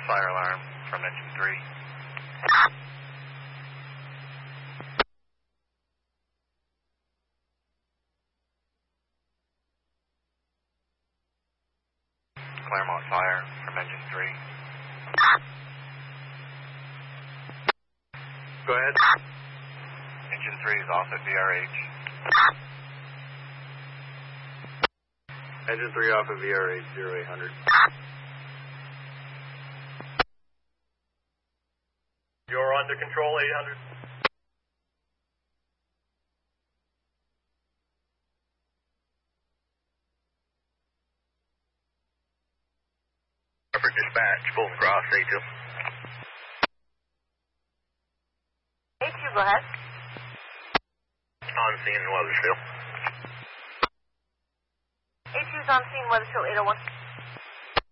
Fire alarm from engine 3. Claremont fire from engine 3. Go ahead. Engine 3 is off at VRH. Engine 3 off of VRH 0800. You're under control, 800. Upper dispatch, Fulton Cross, A2. A2, go ahead. On scene in Weathersfield. A2's on scene, Weathersfield 801.